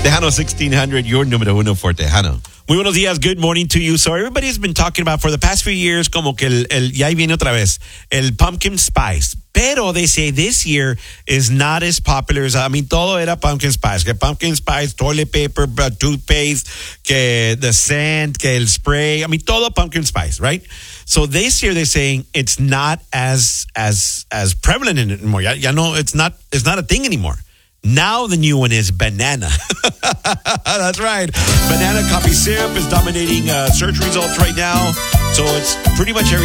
Tejano 1600, your número uno for Tejano. Muy buenos días, good morning to you. So everybody's been talking about for the past few years como que ya ahí viene otra vez, el pumpkin spice. Pero they say this year is not as popular as, todo era pumpkin spice. Que pumpkin spice, toilet paper, toothpaste, que the scent, que el spray. Todo pumpkin spice, right? So this year they're saying it's not as prevalent anymore. Ya no, it's not a thing anymore. Now the new one is banana. That's right. Banana coffee syrup is dominating search results right now. So it's pretty much every